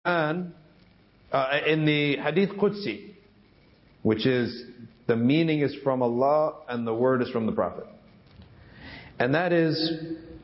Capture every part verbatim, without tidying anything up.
Quran, uh, in the Hadith Qudsi, which is the meaning is from Allah and the word is from the Prophet. And that is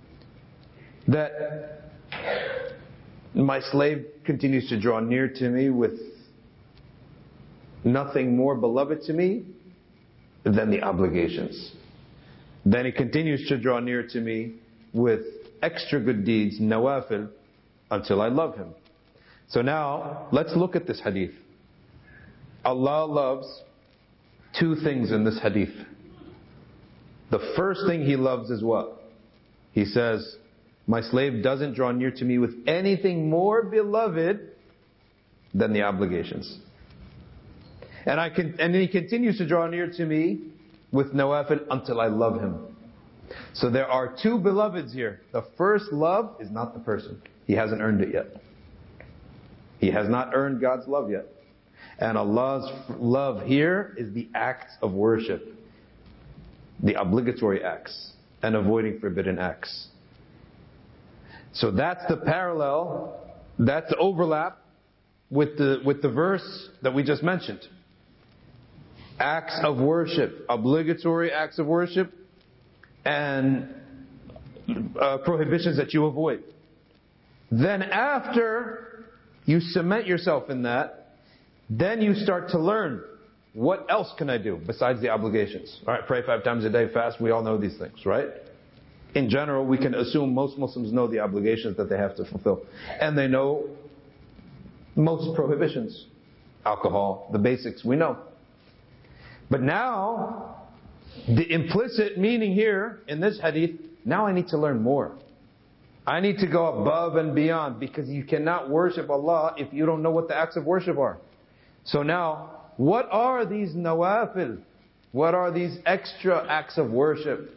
that my slave continues to draw near to me with nothing more beloved to me than the obligations. Then he continues to draw near to me with extra good deeds, nawafil, until I love him. So now, let's look at this hadith. Allah loves two things in this hadith. The first thing He loves is what? He says, my slave doesn't draw near to me with anything more beloved than the obligations. And I can, and then He continues to draw near to me with nawafil until I love him. So there are two beloveds here. The first love is not the person. He hasn't earned it yet. He has not earned God's love yet. And Allah's love here is the acts of worship, the obligatory acts, and avoiding forbidden acts. So that's the parallel, that's the overlap with the, with the verse that we just mentioned. Acts of worship, obligatory acts of worship, and uh, prohibitions that you avoid. Then after you cement yourself in that, then you start to learn, what else can I do besides the obligations? Alright, pray five times a day, fast, we all know these things, right? In general, we can assume most Muslims know the obligations that they have to fulfill. And they know most prohibitions. Alcohol, the basics, we know. But now, the implicit meaning here in this hadith, now I need to learn more. I need to go above and beyond, because you cannot worship Allah if you don't know what the acts of worship are. So now, what are these nawafil? What are these extra acts of worship?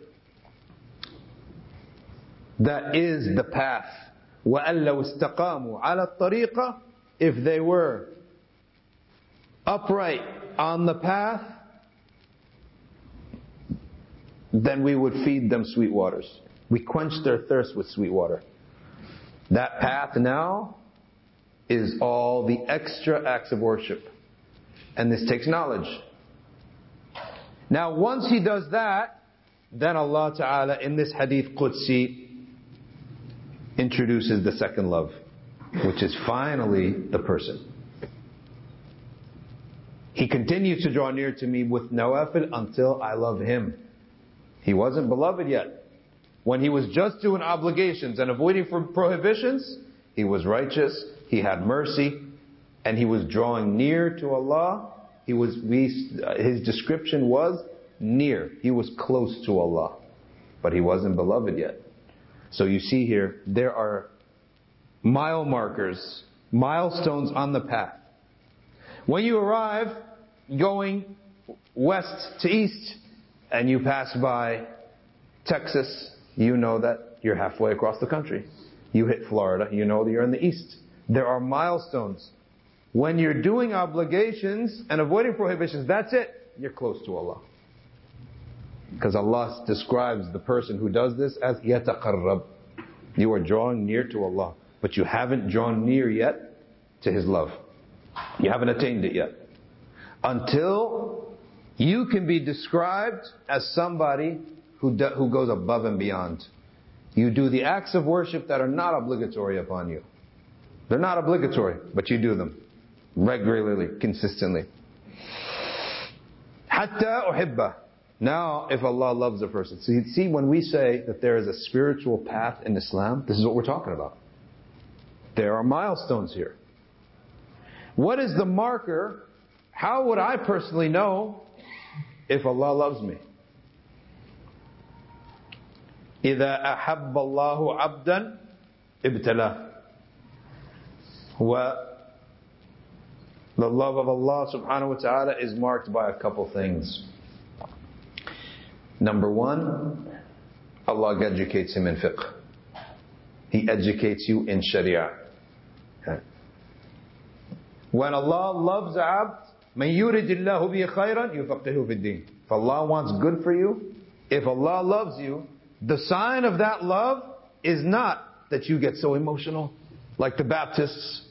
That is the path. وَأَن لَوْ اسْتَقَامُوا عَلَى الطَّرِيقَةِ If they were upright on the path, then we would feed them sweet waters. We quench their thirst with sweet water. That path now is all the extra acts of worship. And this takes knowledge. Now once he does that, then Allah Ta'ala in this hadith Qudsi introduces the second love, which is finally the person. He continues to draw near to me with nawafil until I love him. He wasn't beloved yet. When he was just doing obligations and avoiding from prohibitions, he was righteous, he had mercy, and he was drawing near to Allah. He was, we, his description was near. He was close to Allah. But he wasn't beloved yet. So you see here, there are mile markers, milestones on the path. When you arrive going west to east, and you pass by Texas, you know that you're halfway across the country. You hit Florida, you know that you're in the east. There are milestones. When you're doing obligations and avoiding prohibitions, that's it. You're close to Allah. Because Allah describes the person who does this as yataqarrab. You are drawing near to Allah, but you haven't drawn near yet to His love. You haven't attained it yet. Until you can be described as somebody who do, who goes above and beyond. You do the acts of worship that are not obligatory upon you. They're not obligatory, but you do them regularly, consistently. Hatta uhibba. Now, if Allah loves a person. So you see, when we say that there is a spiritual path in Islam, this is what we're talking about. There are milestones here. What is the marker? How would I personally know if Allah loves me? إِذَا أَحَبَّ اللَّهُ عَبْدًا ابْتَلَاهُ. Well, the love of Allah subhanahu wa ta'ala is marked by a couple things. Number one, Allah educates him in fiqh. He educates you in sharia. Okay. When Allah loves a abd, مَنْ يُرِدِ اللَّهُ بِهِ خَيْرًا يُفَقِّهُ فِي الدِّينِ. If Allah wants good for you, if Allah loves you, the sign of that love is not that you get so emotional, like the Baptists